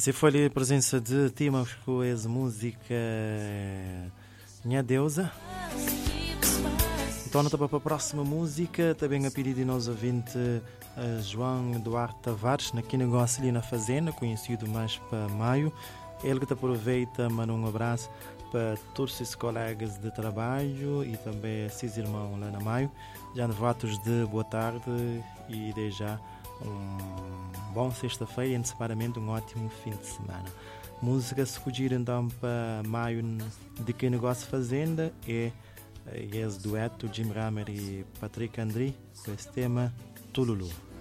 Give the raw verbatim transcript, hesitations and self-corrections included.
Assim foi a presença de Timos com essa música Minha Deusa. Então, para a próxima música, também a pedido de nós ouvinte a João Duarte Tavares, aqui no negócio ali na Fazenda, conhecido mais para Maio. Ele que te aproveita, manda um abraço para todos os colegas de trabalho e também seus irmãos lá na Maio. Já nos votos de boa tarde e desde já um bom sexta-feira e antecipadamente um ótimo fim de semana. Música a escolher então para Maio de que negócio Fazenda é esse dueto Jim Rammer e Patrick André com esse tema Tululu.